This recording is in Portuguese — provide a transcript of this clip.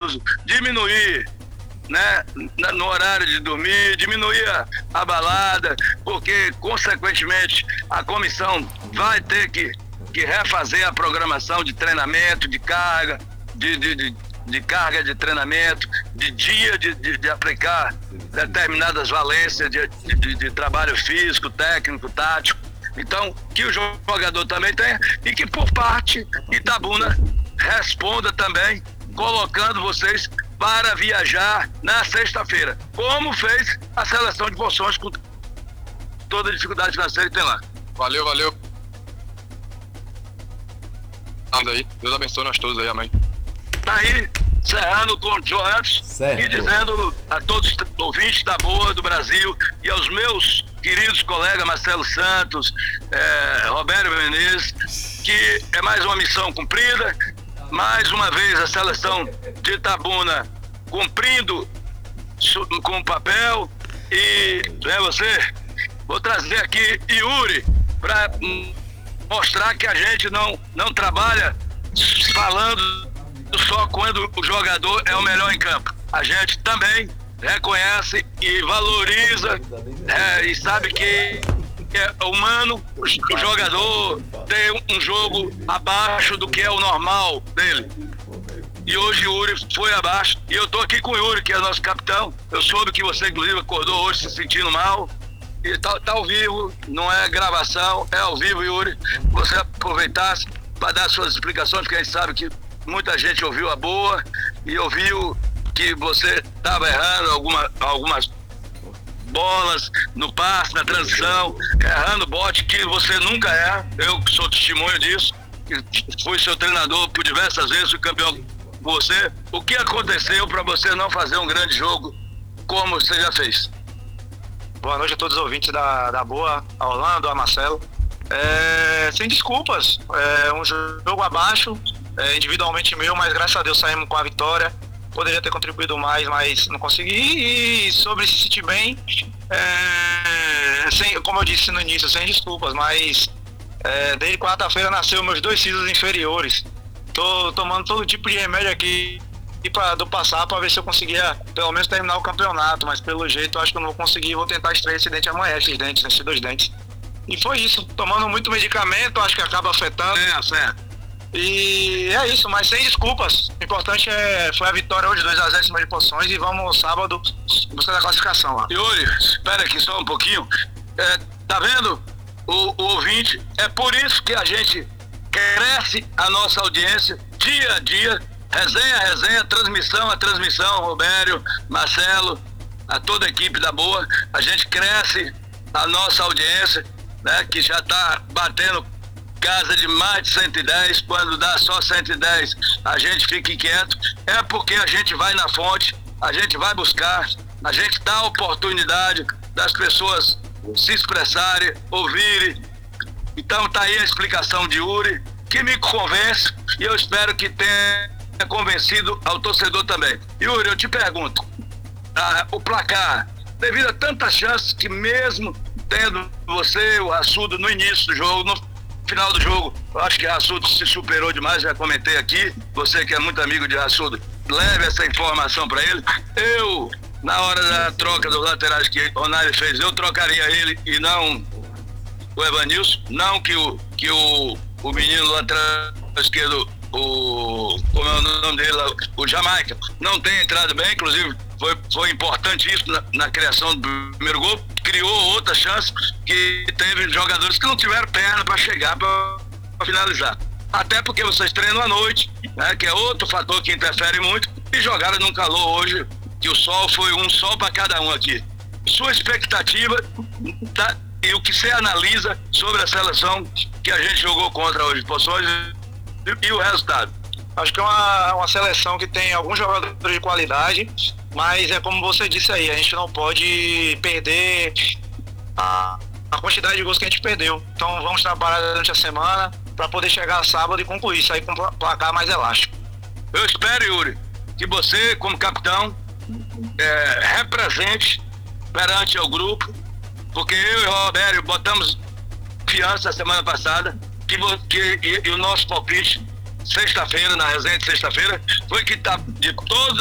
ocioso, diminuir, né, no horário de dormir, diminuir a balada, porque, consequentemente, a comissão vai ter que refazer a programação de treinamento, de carga, de carga de treinamento, de dia de aplicar determinadas valências de trabalho físico, técnico, tático. Então, que o jogador também tenha, e que por parte Itabuna responda também, colocando vocês para viajar na sexta-feira, como fez a seleção de Poções, com toda a dificuldade financeira que tem lá. Valeu. Aí, Deus abençoe nós todos aí, amém. Tá aí, encerrando com o Joantes e dizendo a todos os ouvintes da Boa do Brasil e aos meus queridos colegas Marcelo Santos, Roberto Menezes, que é mais uma missão cumprida, mais uma vez a seleção de Itabuna cumprindo com o papel. E vou trazer aqui Yuri para mostrar que a gente não trabalha falando só quando o jogador é o melhor em campo. A gente também reconhece e valoriza e sabe que é humano o jogador ter um jogo abaixo do que é o normal dele. E hoje o Yuri foi abaixo. E eu tô aqui com o Yuri, que é nosso capitão. Eu soube que você, inclusive, acordou hoje se sentindo mal. E tá ao vivo, não é gravação, é ao vivo, Yuri. Você aproveitasse para dar suas explicações, porque a gente sabe que muita gente ouviu a boa e ouviu que você estava errando algumas bolas no passe, na transição, errando bote, que você nunca erra. Eu sou testemunho disso, fui seu treinador por diversas vezes, fui campeão com você. O que aconteceu para você não fazer um grande jogo como você já fez? Boa noite a todos os ouvintes da Boa, a Orlando, a Marcelo. Sem desculpas, um jogo abaixo, individualmente meu, mas graças a Deus saímos com a vitória. Poderia ter contribuído mais, mas não consegui. E sobre se sentir bem, como eu disse no início, sem desculpas, mas desde quarta-feira nasceu meus 2 sisos inferiores. Tô tomando todo tipo de remédio aqui do passar para ver se eu conseguia pelo menos terminar o campeonato, mas pelo jeito eu acho que eu não vou conseguir. Vou tentar extrair esse dente amanhã, esses 2 dentes. E foi isso, tomando muito medicamento, acho que acaba afetando. Certo. E é isso, mas sem desculpas. O importante foi a vitória hoje, 2-0 em cima de Poções, e vamos sábado buscar a classificação lá. Yuri, espera aqui só um pouquinho. Tá vendo o ouvinte? É por isso que a gente cresce a nossa audiência dia a dia, resenha, transmissão a transmissão, Robério, Marcelo, a toda a equipe da Boa. A gente cresce a nossa audiência, né, que já está batendo casa de mais de 110, quando dá só 110 a gente fica inquieto. É porque a gente vai na fonte, a gente vai buscar, a gente dá a oportunidade das pessoas se expressarem, ouvirem. Então tá aí a explicação de Yuri, que me convence, e eu espero que tenha convencido ao torcedor também. Yuri, eu te pergunto, o placar, devido a tantas chances que mesmo tendo você, o Raçudo, no início do jogo, no final do jogo, eu acho que Raçudo se superou demais, já comentei aqui, você que é muito amigo de Raçudo, leve essa informação para ele. Eu, na hora da troca dos laterais que o Ronaldo fez, eu trocaria ele e não o Evanilson, não que o menino lateral esquerdo, como é o nome dele, o Jamaica, não tem entrado bem, inclusive foi importante isso na criação do primeiro gol, criou outra chance, que teve jogadores que não tiveram perna para chegar, para finalizar. Até porque vocês treinam à noite, né, que é outro fator que interfere muito, e jogaram num calor hoje, que o sol foi um sol para cada um aqui. Sua expectativa e o que você analisa sobre a seleção que a gente jogou contra hoje, Poções, e o resultado? Acho que é uma seleção que tem alguns jogadores de qualidade, mas é como você disse aí, a gente não pode perder a quantidade de gols que a gente perdeu. Então vamos trabalhar durante a semana para poder chegar sábado e concluir, sair com um placar mais elástico. Eu espero, Yuri, que você, como capitão, represente perante o grupo, porque eu e o Roberto botamos confiança semana passada, e o nosso palpite, sexta-feira, na resenha de sexta-feira, foi que de todos